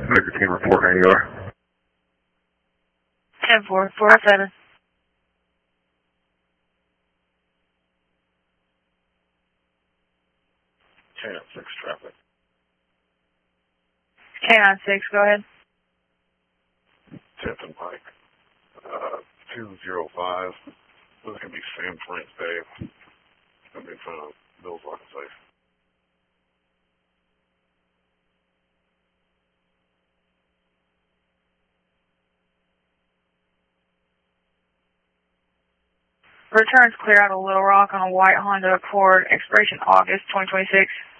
Nicotine report angular. 10-4, 407. K-9-6 traffic. K-9-6, go ahead. 10th and Pike. 205. This is going to be Sam France Dave. Going to be in front of Bill's Lock and Safe. Returns clear out of Little Rock on a white Honda Accord, expiration August 2026.